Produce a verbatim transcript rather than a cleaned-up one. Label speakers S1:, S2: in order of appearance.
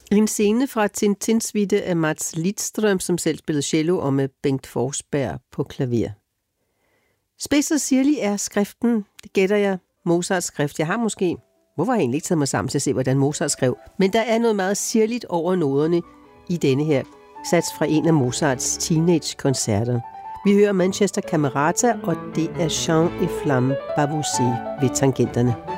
S1: En scene fra Tintin-suite af Mats Lidström, som selv spillede cello, og med Bengt Forsberg på klaver. Spids og sirlig er skriften, det gætter jeg, Mozarts skrift. Jeg har måske, hvorfor har jeg egentlig ikke taget mig sammen til at se, hvordan Mozart skrev, men der er noget meget sirligt over noderne i denne her, sats fra en af Mozarts teenage-koncerter. Vi hører Manchester Camerata, og det er Chant et Flamme Bavousé ved tangenterne.